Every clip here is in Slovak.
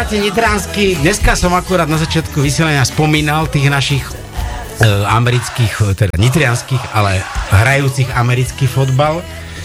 Počúvate Nitranský. Dneska som akurát na začiatku vysielania spomínal tých našich amerických, teda nitrianských, ale hrajúcich americký fotbal.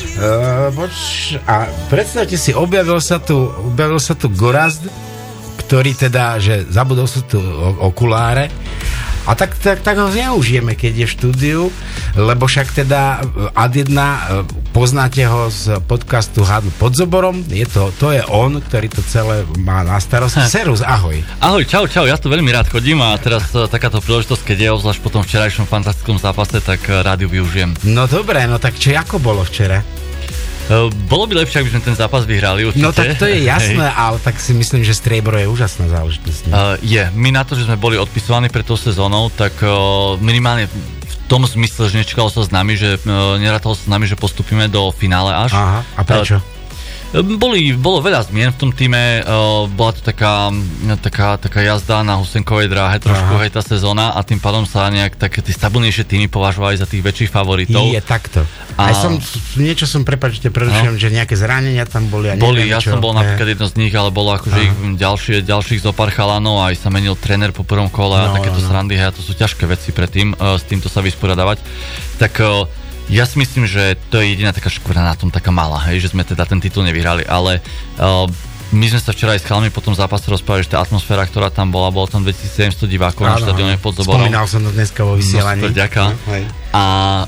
A predstavte si, objavil sa tu Gorazd, ktorý teda, že zabudol sa tu okuláre. A tak ho zneužijeme, keď je v štúdiu, lebo však teda Ad1, poznáte ho z podcastu Hádu pod zoborom, to je on, ktorý to celé má na starosti. Serus, ahoj. Ahoj, čau, ja tu veľmi rád chodím a teraz takáto príležitosť, keď je obzvlášť po tom včerajšom fantastickom zápase, tak rád ju využijem. No dobre, no tak ako bolo včera? Bolo by lepšie, ak by sme ten zápas vyhrali, určite. No tak to je jasné, ale tak si myslím, že striebro je úžasná záležitosť. My na to, že sme boli odpisovaní pred tou sezónou, tak minimálne v tom zmysle, že nečakalo sa s nami, že nerátalo sa s nami, že postupíme do finále až. Aha, a prečo? Bolo veľa zmien v tom týme, bola to taká jazda na Husenkovej dráhe trošku, hej, tá sezóna, a tým pádom sa nejak také tí stabilnejšie týmy považovali za tých väčších favoritov. Je takto. Niečo som, prepáčte, prerušujem, že nejaké zranenia tam boli. Ja som bol napríklad jedno z nich, ale bolo akože ich ďalších zopár chalanov, aj sa menil tréner po prvom kole a takéto srandy, a to sú ťažké veci predtým, s týmto sa vysporiadavať. Tak ja si myslím, že to je jediná taká škvrna na tom, taká malá, hej, že sme teda ten titul nevyhrali, ale my sme sa včera aj s chalami po tom zápase rozprávali, že tá atmosféra, ktorá tam bolo tam 2700 divákov na štadióne pod Zoborom. Spomínal som to dneska vo vysielaní. No, ďakujem. A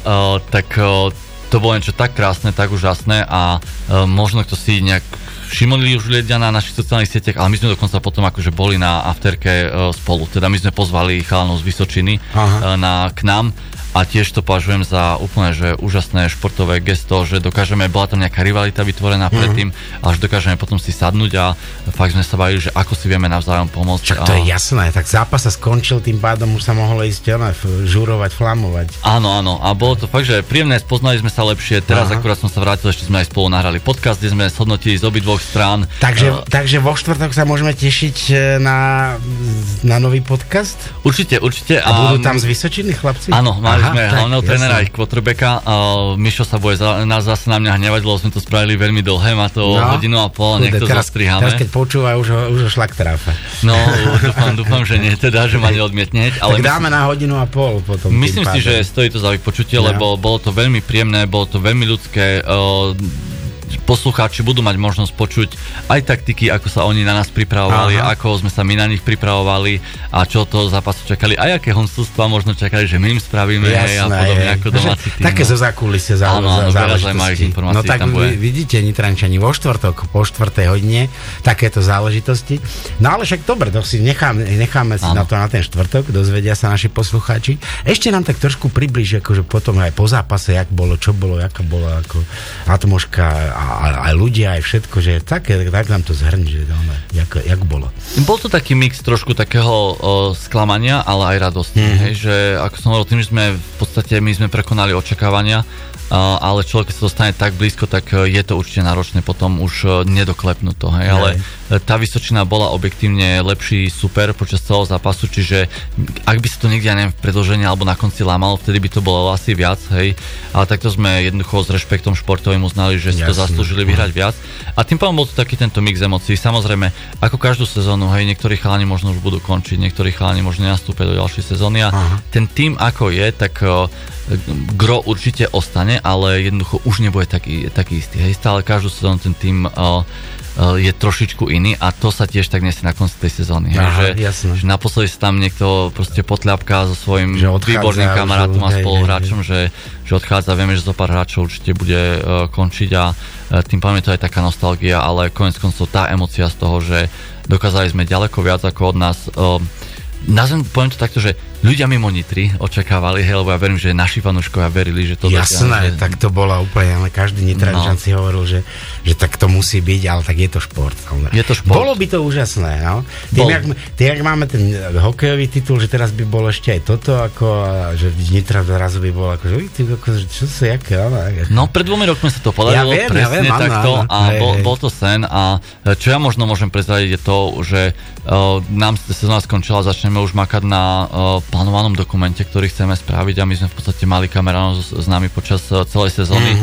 to bolo niečo tak krásne, tak úžasné a možno kto si nejak všimli už ľudia na našich sociálnych sieťach, ale my sme dokonca potom akože boli na afterke spolu. Teda my sme pozvali chalanov z Vysočiny k nám. A tiež to považujem za úplne, že úžasné športové gesto, že bola tam nejaká rivalita vytvorená predtým, ale že dokážeme potom si sadnúť a fakt sme sa bavili, že ako si vieme navzájom pomôcť. Však to je jasné, tak zápas sa skončil, tým pádom už sa mohlo ísť žurovať, flamovať. Áno, a bolo to fakt, že príjemné, spoznali sme sa lepšie, teraz akurát som sa vrátil, ešte sme aj spolu nahrali podcast, kde sme shodnotili z obidvoch strán. Takže vo štvrtok sa môžeme tešiť na nový podcast? Určite. A budú tam z Vysočiny chlapci? Áno, sme hlavného trénera ich quarterbacka. Mišo sa bude zase na mňa hnevať, lebo sme to spravili veľmi dlhé, má to hodinu a pol, nech to zastriháme. Teraz keď počúva, už ho šlak tráfa. No, dúfam, že nie, teda, že ma neodmietne. Ale tak dáme na hodinu a pol potom. Myslím si, že stojí to za vypočutie, lebo bolo to veľmi príjemné, bolo to veľmi ľudské. Poslucháči budú mať možnosť počuť aj taktiky, ako sa oni na nás pripravovali, ako sme sa my na nich pripravovali a čo toho zápasu čakali, aj aké honstústva možno čakali, že my im spravíme. Jasné, a podobne ako domáci tým. Také zo zákulisia záležitosti. No tak vidíte, Nitrančani, vo štvrtok po 4. hodine takéto záležitosti. No ale však dobre, to si necháme si na to na ten štvrtok, dozvedia sa naši poslucháči. Ešte nám tak trošku približ, akože potom aj po zápase, jak bolo, čo bolo, jaká bola ako atmosféra a aj ľudia, aj všetko, že tak nám to zhrň, že jak bolo. Bol to taký mix trošku takého sklamania, ale aj radosti, že ako som hovoril, tým, že my sme prekonali očakávania, ale človek, keď sa dostane tak blízko, tak je to určite náročné potom už nedoklepnúť to, hej, ale tá Vysočina bola objektívne lepší super počas celého zápasu, čiže ak by sa to niekde, v predĺžení alebo na konci lámalo, vtedy by to bolo asi viac, hej, ale takto sme jednoducho s rešpektom športovým uznali, že si to zaslúžili vyhrať viac a tým pádom bol to taký tento mix emócií. Samozrejme, ako každú sezónu, hej, niektorí chalani možno už budú končiť, niektorí chalani možno nenastúpia do ďalšej sezóny a ten tým ako je, tak gro určite ostane, ale jednoducho už nebude taký istý. Hej, stále každú sezónu ten tým je trošičku iný a to sa tiež tak nesie na konci tej sezóny. Že naposledy sa tam niekto proste potľapká so svojím výborným kamarátom a spoluhráčom, že odchádza. Vieme, že zo pár hráčov určite bude končiť a tým pádom je to aj taká nostalgia, ale koniec koncov tá emócia z toho, že dokázali sme ďaleko viac ako od nás. Poviem to takto, že ľudia mimo Nitry očakávali, lebo ja verím, že naši fanúškovia verili, že to jasné, tak to bola úplne, ale každý Nitrančan si hovoril, že tak to musí byť, ale tak je to šport. Je to šport. Bolo by to úžasné, no? Jak máme ten hokejový titul, že teraz by bolo ešte aj toto, ako, že Nitra zrazu by bolo ako, že čo sa, jaké, No, pred 2 rokmi sa to podarilo, presne takto a bol to sen a čo ja možno môžem prezradiť je to, že nám sezóna skončila, začneme už makať na plánovanom dokumente, ktorý chceme spraviť a my sme v podstate mali kameránov s nami počas celej sezóny.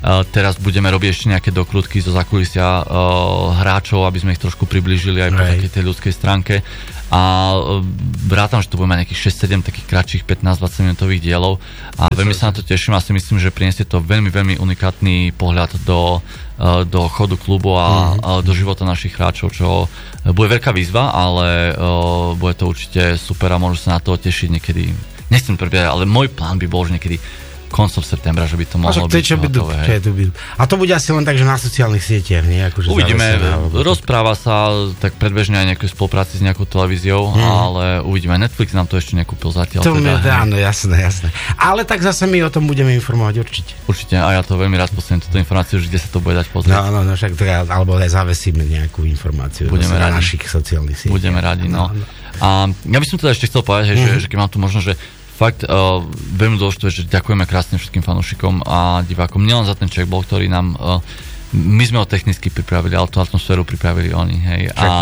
Teraz budeme robiť ešte nejaké dokrutky zo zákulisia hráčov, aby sme ich trošku priblížili aj po takej tej ľudskej stránke. A rátam, že to budeme mať nejakých 6-7 takých kratších 15-20 minútových dielov a veľmi sa na to teším a si myslím, že priniesie to veľmi, veľmi unikátny pohľad do chodu klubu a do života našich hráčov, čo bude veľká výzva, ale bude to určite super a môžu sa na to tešiť niekedy. Nechcem predbiehať, ale môj plán by bol, že niekedy koncom septembra, že by to mohlo byť hotové. A to bude asi len tak, že na sociálnych sieťach, nie? Akože uvidíme, rozpráva sa tak predbežne aj nejakej spolupráci s nejakou televíziou, ale uvidíme. Netflix nám to ešte nekúpil zatiaľ. Áno, jasné. Ale tak zase my o tom budeme informovať určite. Určite, a ja to veľmi rád posledím túto informáciu, že kde sa to bude dať pozrieť. No, však alebo aj zavesíme nejakú informáciu na našich sociálnych sieťach. Budeme radi, no. A ja by som teda ešte chcel povedať, že keď mám tu možnosť, že fakt veľmi dôležité, že ďakujeme krásne všetkým fanúšikom a divákom, nielen za ten checkball, ktorý nám my sme ho technicky pripravili, ale tú atmosféru pripravili oni, hej.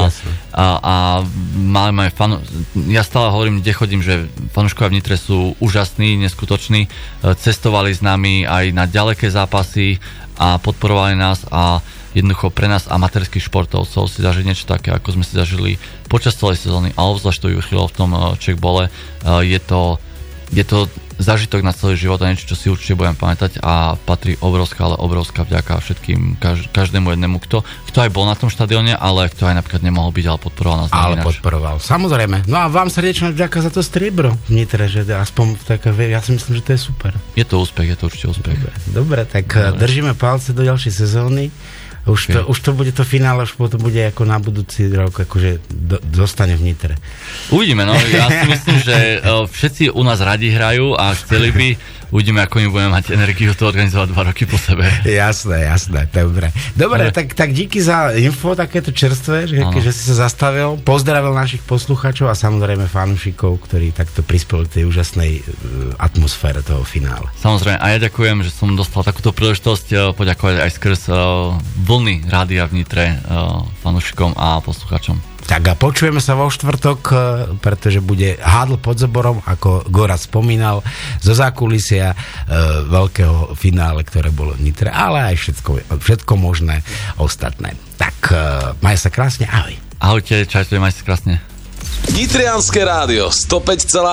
A máme ja stále hovorím, kde chodím, že fanúškovia v Nitre sú úžasní, neskutoční, cestovali s nami aj na ďaleké zápasy a podporovali nás a jednoducho pre nás amatérskych športovcov si zažiť niečo také, ako sme si zažili počas celej sezóny a obzvlášť to vychýlo v tom checkballe, je to zážitok na celý život a niečo, čo si určite budem pamätať a patrí obrovská vďaka všetkým, každému jednému, kto aj bol na tom štadióne, ale kto aj napríklad nemohol byť, ale podporoval nás. Ale podporoval, samozrejme. No a vám srdečne vďaka za to striebro v Nitre, že aspoň také, ja si myslím, že to je super. Je to úspech, je to určite úspech. Dobre, tak držíme palce do ďalšej sezóny. Už to bude to finále, už to bude ako na budúci rok, akože zostane v Nitre. Uvidíme, no. Ja si myslím, že všetci u nás radi hrajú a chceli by. Uvidíme, ako my budeme mať energiu to organizovať 2 roky po sebe. Jasné, dobre, tak díky za info, takéto čerstvé, že si sa zastavil, pozdravil našich poslucháčov a samozrejme fanúšikov, ktorí takto prispeli k tej úžasnej atmosfére toho finále. Samozrejme, a ja ďakujem, že som dostal takúto príležitosť poďakovať aj skrz vlny rádia v Nitre fanúšikom a poslucháčom. Tak a počujeme sa vo štvrtok, pretože bude hádl pod Zoborom, ako Goraz spomínal, zo zákulisia veľkého finále, ktoré bolo v Nitre, ale aj všetko možné ostatné. Tak maj sa krásne, ahoj. Ahojte, čajte, maj sa krásne. Nitrianske rádio 105,1